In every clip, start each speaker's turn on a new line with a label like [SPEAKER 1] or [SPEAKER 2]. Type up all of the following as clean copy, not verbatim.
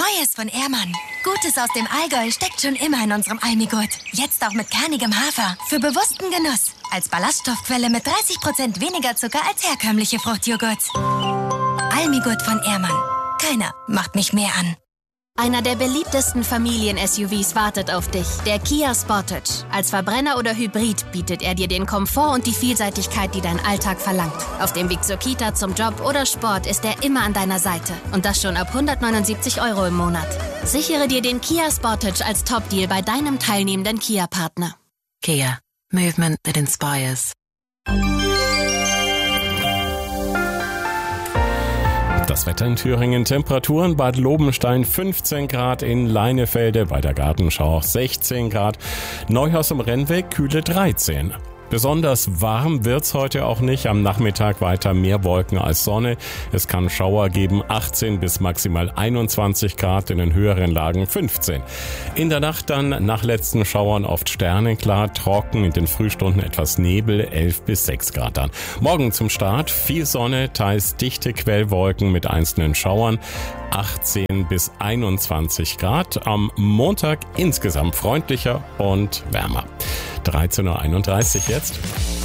[SPEAKER 1] Neues von Ehrmann. Gutes aus dem Allgäu steckt schon immer in unserem Almigurt. Jetzt auch mit kernigem Hafer. Für bewussten Genuss. Als Ballaststoffquelle mit 30% weniger Zucker als herkömmliche Fruchtjoghurt. Almigurt von Ehrmann. Keiner macht mich mehr an.
[SPEAKER 2] Einer der beliebtesten Familien-SUVs wartet auf dich, der Kia Sportage. Als Verbrenner oder Hybrid bietet er dir den Komfort und die Vielseitigkeit, die dein Alltag verlangt. Auf dem Weg zur Kita, zum Job oder Sport ist er immer an deiner Seite. Und das schon ab 179 € im Monat. Sichere dir den Kia Sportage als Top-Deal bei deinem teilnehmenden Kia-Partner.
[SPEAKER 3] Kia. Movement that inspires.
[SPEAKER 4] Das Wetter in Thüringen, Temperaturen Bad Lobenstein 15 Grad, in Leinefelde bei der Gartenschau 16 Grad, Neuhaus am Rennweg kühle 13. Besonders warm wird's heute auch nicht. Am Nachmittag weiter mehr Wolken als Sonne. Es kann Schauer geben, 18 bis maximal 21 Grad, in den höheren Lagen 15. In der Nacht dann nach letzten Schauern oft sternenklar, trocken, in den Frühstunden etwas Nebel, 11 bis 6 Grad dann. Morgen zum Start viel Sonne, teils dichte Quellwolken mit einzelnen Schauern, 18 bis 21 Grad. Am Montag insgesamt freundlicher und wärmer. 13:31 Uhr jetzt.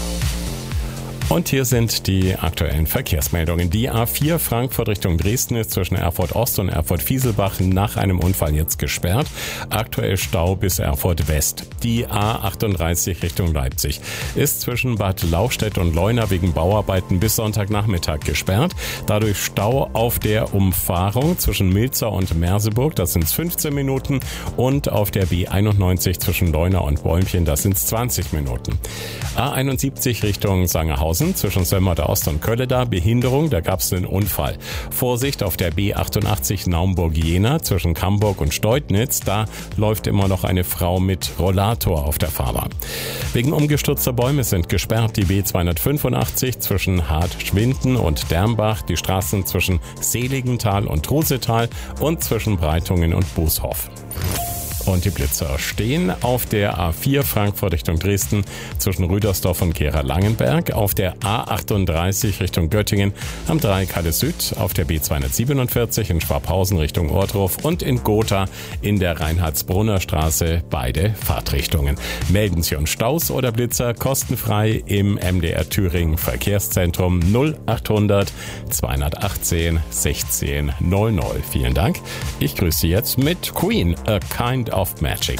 [SPEAKER 4] Und hier sind die aktuellen Verkehrsmeldungen. Die A4 Frankfurt Richtung Dresden ist zwischen Erfurt Ost und Erfurt Fieselbach nach einem Unfall jetzt gesperrt. Aktuell Stau bis Erfurt West. Die A38 Richtung Leipzig ist zwischen Bad Lauchstädt und Leuna wegen Bauarbeiten bis Sonntagnachmittag gesperrt. Dadurch Stau auf der Umfahrung zwischen Milzer und Merseburg, das sind 15 Minuten. Und auf der B91 zwischen Leuna und Bäumchen, das sind 20 Minuten. A71 Richtung Sangerhausen zwischen Sömmerda Ost und Kölleda, Behinderung, da gab es einen Unfall. Vorsicht auf der B88 Naumburg-Jena zwischen Camburg und Steutnitz, da läuft immer noch eine Frau mit Rollator auf der Fahrbahn. Wegen umgestürzter Bäume sind gesperrt die B285 zwischen Hart-Schwinden und Dermbach, die Straßen zwischen Seligenthal und Rosetal und zwischen Breitungen und Bußhoff. Und die Blitzer stehen auf der A4 Frankfurt Richtung Dresden zwischen Rüdersdorf und Gera-Langenberg, auf der A38 Richtung Göttingen am Dreieck Halle Süd, auf der B247 in Schwabhausen Richtung Ohrdruf und in Gotha in der Reinhardsbrunner Straße, beide Fahrtrichtungen. Melden Sie uns Staus oder Blitzer kostenfrei im MDR Thüringen Verkehrszentrum 0800 218 16 00. Vielen Dank. Ich grüße Sie jetzt mit Queen, A Kind of Magic.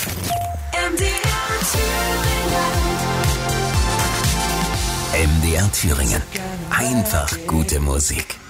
[SPEAKER 5] MDR Thüringen. Einfach gute Musik.